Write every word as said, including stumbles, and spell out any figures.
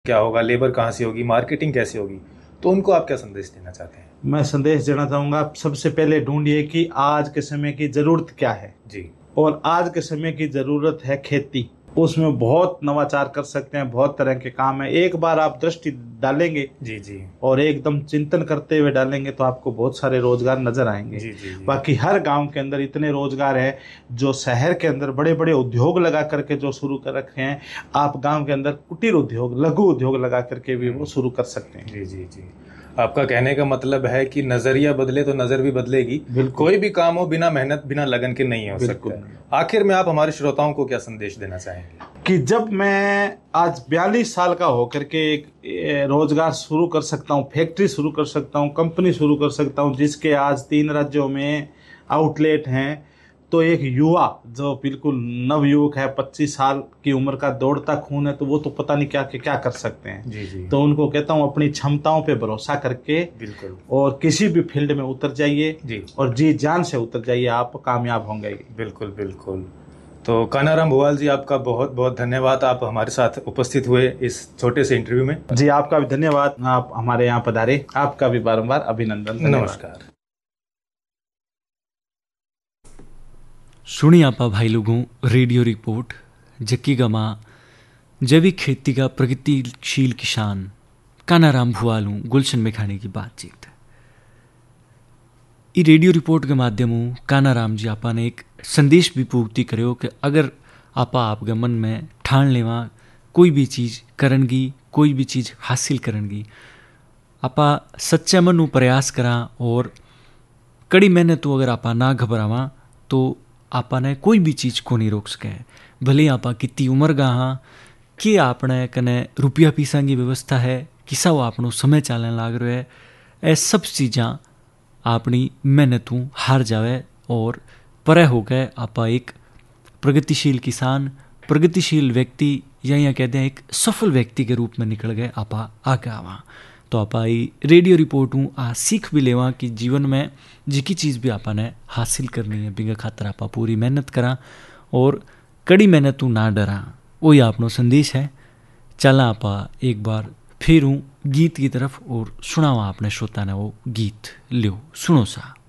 क्या होगा, लेबर कहाँ से होगी, मार्केटिंग कैसे होगी, तो उनको आप क्या संदेश देना चाहते हैं? मैं संदेश देना चाहूँगा, सबसे पहले ढूंढिए कि आज के समय की ज़रूरत क्या है जी। और आज के समय की ज़रूरत है खेती। उसमें बहुत नवाचार कर सकते हैं, बहुत तरह के काम है। एक बार आप दृष्टि डालेंगे जी जी और एकदम चिंतन करते हुए डालेंगे तो आपको बहुत सारे रोजगार नजर आएंगे। जी जी जी। बाकी हर गांव के अंदर इतने रोजगार है, जो शहर के अंदर बड़े बड़े उद्योग लगा करके जो शुरू कर रखे हैं, आप गांव के अंदर कुटीर उद्योग, लघु उद्योग लगा करके भी वो शुरू कर सकते हैं। जी जी जी। आपका कहने का मतलब है कि नजरिया बदले तो नजर भी बदलेगी। कोई भी काम हो बिना मेहनत, बिना लगन के नहीं हो सकता। आखिर में आप हमारे श्रोताओं को क्या संदेश देना चाहेंगे? कि जब मैं आज बयालीस साल का होकर के एक रोजगार शुरू कर सकता हूँ, फैक्ट्री शुरू कर सकता हूँ, कंपनी शुरू कर सकता हूँ, जिसके आज तीन राज्यों में आउटलेट हैं, तो एक युवा जो बिल्कुल नवयुवक है, पच्चीस साल की उम्र का दौड़ता खून है, तो वो तो पता नहीं क्या क्या कर सकते हैं। जी जी। तो उनको कहता हूँ अपनी क्षमताओं पे भरोसा करके बिल्कुल, और किसी भी फील्ड में उतर जाइए जी, और जी जान से उतर जाइए, आप कामयाब होंगे। बिल्कुल बिल्कुल। तो कानाराम भुवाल जी, आपका बहुत बहुत धन्यवाद, आप हमारे साथ उपस्थित हुए इस छोटे से इंटरव्यू में। जी आपका भी धन्यवाद, आप हमारे यहाँ पधारे, आपका भी बारंबार अभिनंदन। नमस्कार। सुनी आपा भाई लोगों रेडियो रिपोर्ट जक्की गमा जैविक खेती का प्रगतिशील किसान कानाराम भुवालू गुलशन मेखाने की बातचीत। ये रेडियो रिपोर्ट के माध्यमों कानाराम जी आपा ने एक संदेश भी पूर्ति करो कि अगर आपा आपके मन में ठान लेवा कोई भी चीज़ करनगी, कोई भी चीज़ हासिल करनगी, आपा सच्चे मन प्रयास करा और कड़ी मेहनत तो अगर आपा ना घबरावा तो आपा ने कोई भी चीज़ को नहीं रोक सके। भले आपा कितनी उम्र गा हाँ, कि आपने कने रुपया पीसा की व्यवस्था है, किसा वो आपनो समय चालन लाग रहा है, ए सब चीज़ां अपनी मेहनतों हार जावे और परे हो गए आपा एक प्रगतिशील किसान, प्रगतिशील व्यक्ति या या कहते हैं एक सफल व्यक्ति के रूप में निकल गए आपा आगे आवा। तो आपा रेडियो रिपोर्ट हूँ आ सीख भी लेवा कि जीवन में जिकी चीज़ भी आपा ने हासिल करनी है बिंगा खातर आपा पूरी मेहनत करा और कड़ी मेहनत ना डरा, वही आपनो संदेश है। चला आपा एक बार फिर हूँ गीत की तरफ और सुनावा आपने श्रोता ने वो गीत, लियो सुनो सा।